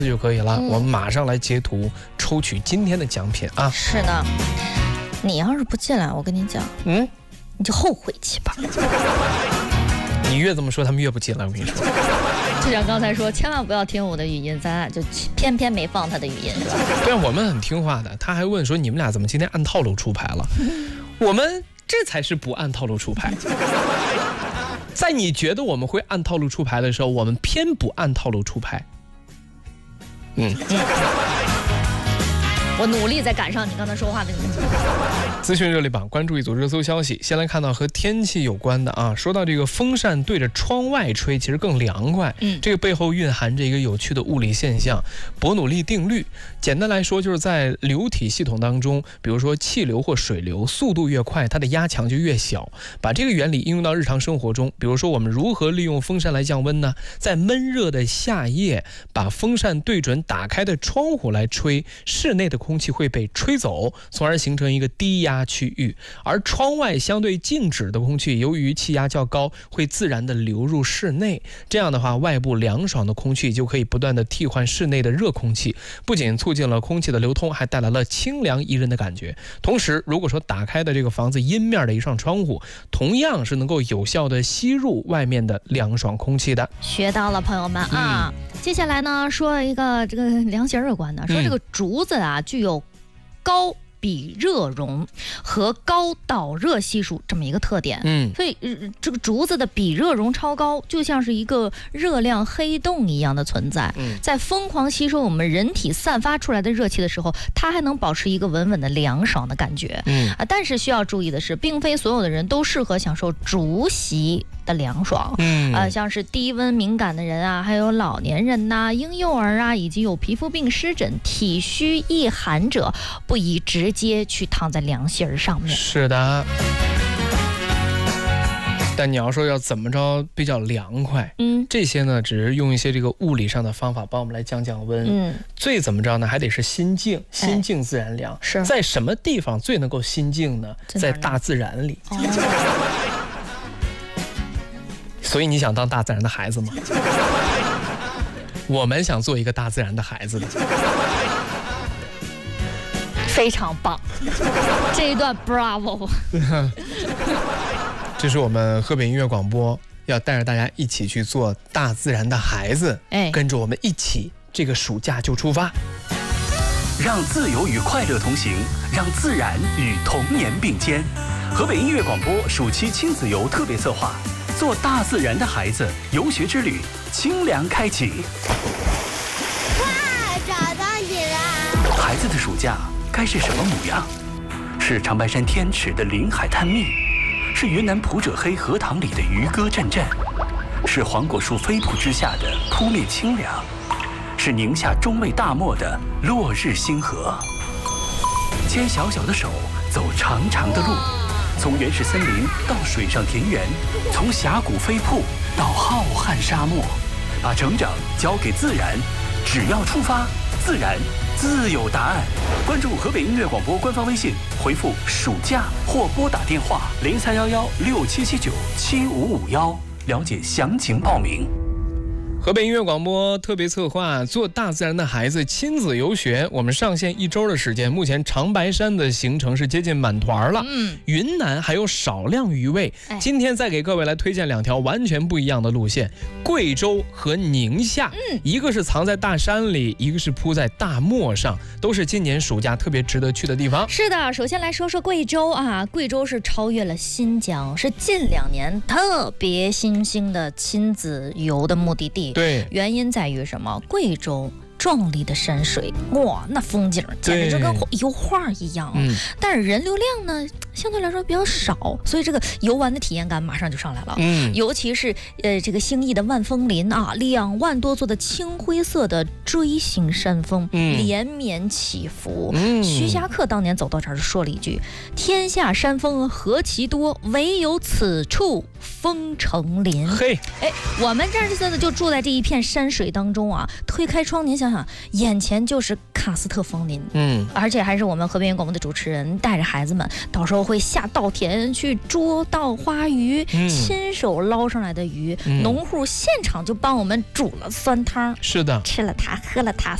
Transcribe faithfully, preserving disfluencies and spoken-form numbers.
就可以了、嗯。我们马上来截图抽取今天的奖品啊！ 是的，你要是不进来，我跟你讲， 嗯， 你就后悔去吧。 你越这么说，他们越不进来。我跟你说， 就像刚才说，千万不要听我的语音，咱俩就偏偏没放他的语音，是吧？ 对，我们很听话的。他还问说，你们俩怎么今天按套路出牌了？我们这才是不按套路出牌。在你觉得我们会按套路出牌的时候，我们偏不按套路出牌。嗯， 我努力在赶上你刚才说话的。 资讯热力榜，关注一组热搜消息。先来看到和天气有关的啊，说到这个风扇对着窗外吹，其实更凉快。嗯，这个背后蕴含着一个有趣的物理现象——伯努利定律。简单来说，就是在流体系统当中，比如说气流或水流，速度越快，它的压强就越小。把这个原理应用到日常生活中，比如说我们如何利用风扇来降温呢？在闷热的夏夜，把风扇对准打开的窗户来吹，室内的空气会被吹走，从而形成一个低压区域。而窗外相对静止的空气，由于气压较高，会自然的流入室内。这样的话，外部凉爽的空气就可以不断的替换室内的热空气，不仅促进了空气的流通，还带来了清凉宜人的感觉。同时，如果说打开的这个房子阴面的一扇窗户，同样是能够有效的吸入外面的凉爽空气的。 学到了，朋友们啊！嗯、接下来呢，说一个这个凉席有关的，说这个竹子啊，具有高比热容和高导热系数这么一个特点，嗯，所以、呃、这个竹子的比热容超高，就像是一个热量黑洞一样的存在，嗯，在疯狂吸收我们人体散发出来的热气的时候，它还能保持一个稳稳的凉爽的感觉，嗯啊，但是需要注意的是，并非所有的人都适合享受竹席的凉爽，嗯，呃，像是低温敏感的人啊，还有老年人呐、啊、婴幼儿啊，以及有皮肤病、湿疹、体虚易寒者，不宜直接去躺在凉席儿上面。 是的，但你要说要怎么着比较凉快，嗯，这些呢，只是用一些这个物理上的方法帮我们来降降温，嗯，最怎么着呢，还得是心静，心静自然凉。是、哎、在什么地方最能够心静呢？在大自然里。哦所以你想当大自然的孩子吗？我们想做一个大自然的孩子的。 非常棒，这一段 bravo。 这是我们河北音乐广播要带着大家一起去做大自然的孩子，哎，跟着我们一起，这个暑假就出发， 让自由与快乐同行，让自然与童年并肩。河北音乐广播暑期亲子游特别策划。做大自然的孩子游学之旅，清凉开启。 哇，找到你了！ 孩子的暑假该是什么模样？是长白山天池的林海探秘，是云南普者黑荷塘里的渔歌阵阵，是黄果树飞瀑之下的扑面清凉，是宁夏中卫大漠的落日星河。牵小小的手，走长长的路。从原始森林到水上田园，从峡谷飞瀑到浩瀚沙漠，把成长交给自然，只要出发，自然自有答案。关注河北音乐广播官方微信，回复暑假或拨打电话零三幺幺六七七九七五五幺，了解详情报名。 河北音乐广播特别策划做大自然的孩子亲子游学，我们上线一周的时间，目前长白山的行程是接近满团了，嗯，云南还有少量余味。哎、今天再给各位来推荐两条完全不一样的路线，贵州和宁夏，嗯，一个是藏在大山里，一个是铺在大漠上，都是今年暑假特别值得去的地方。 是的，首先来说说贵州啊，贵州是超越了新疆，是近两年特别新兴的亲子游的目的地。 对， 原因在于什么？贵州壮丽的山水，哇，那风景简直就跟油画一样、嗯、但是人流量呢相对来说比较少，所以这个游玩的体验感马上就上来了。嗯，尤其是呃这个兴义的万峰林啊，两万多座的青灰色的锥形山峰、嗯、连绵起伏。嗯，徐霞客当年走到这儿就说了一句：“天下山峰何其多，唯有此处风成林。” 嘿， 哎，我们这儿现在就住在这一片山水当中啊，推开窗，您想想，眼前就是喀斯特枫林。 嗯， 而且还是我们和平园广播的主持人带着孩子们，到时候会下稻田去捉稻花鱼，嗯、亲手捞上来的鱼，嗯、农户现场就帮我们煮了酸汤， 是的， 吃了它，喝了它。